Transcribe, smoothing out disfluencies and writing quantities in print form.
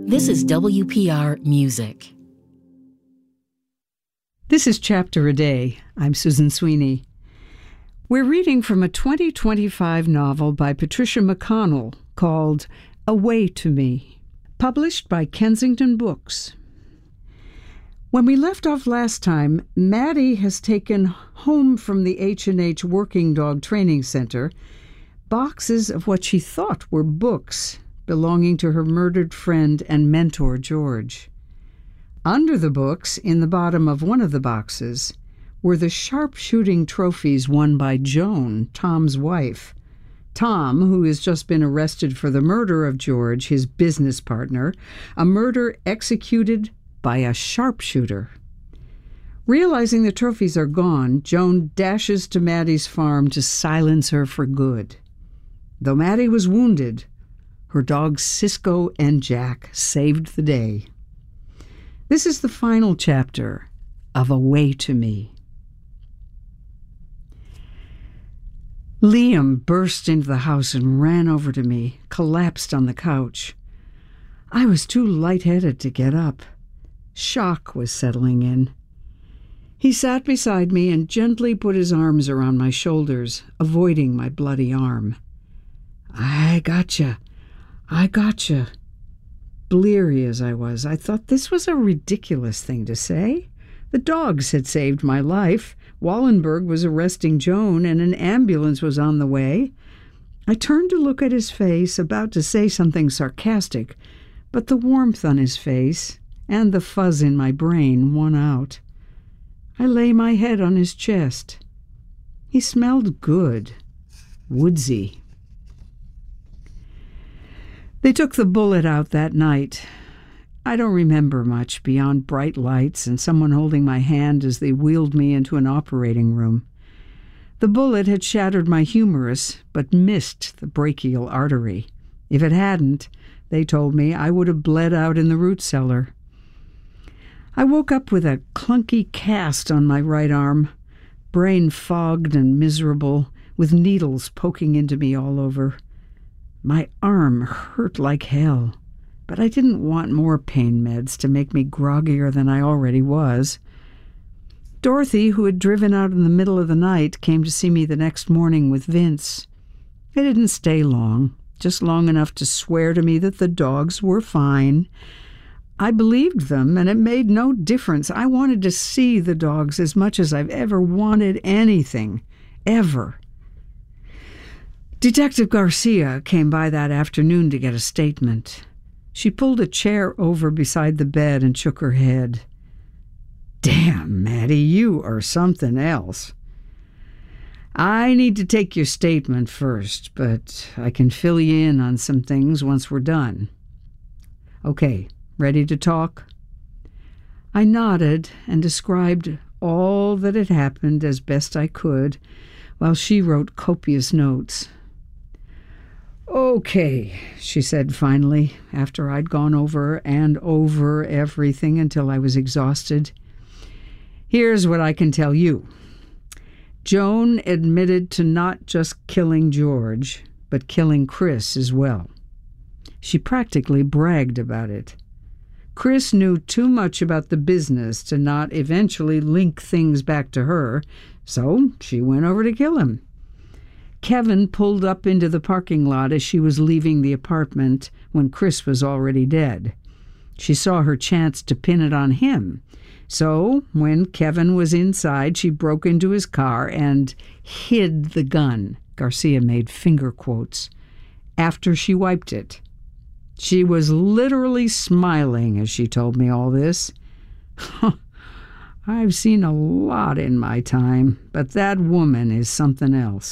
This is WPR Music. This is Chapter a Day. I'm Susan Sweeney. We're reading from a 2025 novel by Patricia McConnell called Away to Me, published by Kensington Books. When we left off last time, Maddie has taken home from the H&H Working Dog Training Center boxes of what she thought were books belonging to her murdered friend and mentor, George. Under the books, in the bottom of one of the boxes, were the sharpshooting trophies won by Joan, Tom's wife. Tom, who has just been arrested for the murder of George, his business partner, a murder executed by a sharpshooter. Realizing the trophies are gone, Joan dashes to Maddie's farm to silence her for good. Though Maddie was wounded, her dogs Cisco and Jack saved the day. This is the final chapter of Away to Me. Liam burst into the house and ran over to me, collapsed on the couch. I was too lightheaded to get up. Shock was settling in. He sat beside me and gently put his arms around my shoulders, avoiding my bloody arm. I gotcha. Bleary as I was, I thought this was a ridiculous thing to say. The dogs had saved my life. Wallenberg was arresting Joan, and an ambulance was on the way. I turned to look at his face, about to say something sarcastic, but the warmth on his face and the fuzz in my brain won out. I lay my head on his chest. He smelled good, woodsy. They took the bullet out that night. I don't remember much beyond bright lights and someone holding my hand as they wheeled me into an operating room. The bullet had shattered my humerus, but missed the brachial artery. If it hadn't, they told me, I would have bled out in the root cellar. I woke up with a clunky cast on my right arm, brain fogged and miserable, with needles poking into me all over. My arm hurt like hell, but I didn't want more pain meds to make me groggier than I already was. Dorothy, who had driven out in the middle of the night, came to see me the next morning with Vince. They didn't stay long, just long enough to swear to me that the dogs were fine. I believed them, and it made no difference. I wanted to see the dogs as much as I've ever wanted anything, ever. Detective Garcia came by that afternoon to get a statement. She pulled a chair over beside the bed and shook her head. Damn, Maddie, you are something else. I need to take your statement first, but I can fill you in on some things once we're done. Okay, ready to talk? I nodded and described all that had happened as best I could, while she wrote copious notes. Okay, she said finally, after I'd gone over and over everything until I was exhausted. Here's what I can tell you. Joan admitted to not just killing George, but killing Chris as well. She practically bragged about it. Chris knew too much about the business to not eventually link things back to her, so she went over to kill him. Kevin pulled up into the parking lot as she was leaving the apartment when Chris was already dead. She saw her chance to pin it on him. So, when Kevin was inside, she broke into his car and hid the gun. Garcia made finger quotes. After she wiped it. She was literally smiling as she told me all this. I've seen a lot in my time, but that woman is something else.